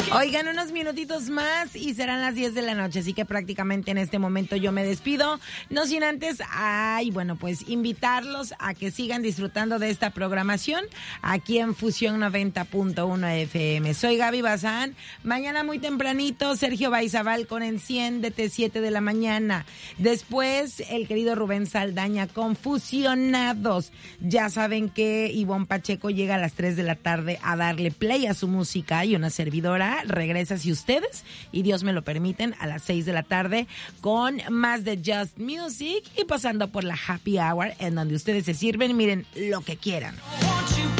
Oigan, unos minutitos más y serán las 10 de la noche, así que prácticamente en este momento yo me despido, no sin antes, pues invitarlos a que sigan disfrutando de esta programación aquí en Fusión 90.1 FM. Soy Gaby Bazán, mañana muy tempranito Sergio Baizabal con Enciéndete 7 de la mañana, después el querido Rubén Saldaña con Fusionados. Ya saben que Ivonne Pacheco llega a las 3 de la tarde a darle play a su música y una servidora regresa, si ustedes y Dios me lo permiten, a las 6 de la tarde con más de Just Music y pasando por la Happy Hour, en donde ustedes se sirven, miren, lo que quieran.